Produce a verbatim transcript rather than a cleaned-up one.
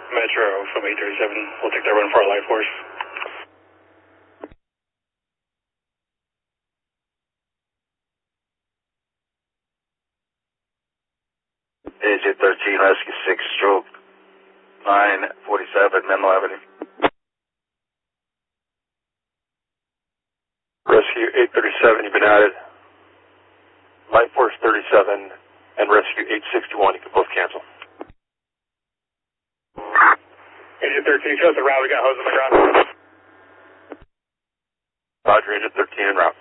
Metro from eight thirty-seven. We'll take that run for our life force. A J thirteen, Rescue six, stroke nine forty-seven, Menlo Avenue. Rescue eight thirty-seven, you've been added. Life Force thirty-seven and Rescue eight sixty-one, you can both cancel. Agent thirteen, show us the route. We got hose on the ground. Roger, Agent thirteen en route.